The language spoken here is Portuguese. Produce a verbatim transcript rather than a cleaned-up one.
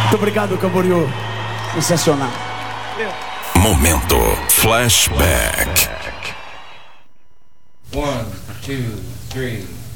Muito obrigado, Camboriú. Sensacional. Momento Flashback. One, two, three.